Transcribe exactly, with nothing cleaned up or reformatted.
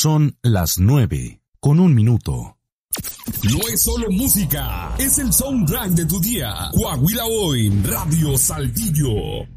Son las nueve, con un minuto. No es solo música, es el soundtrack de tu día. Coahuila Hoy, Radio Saltillo.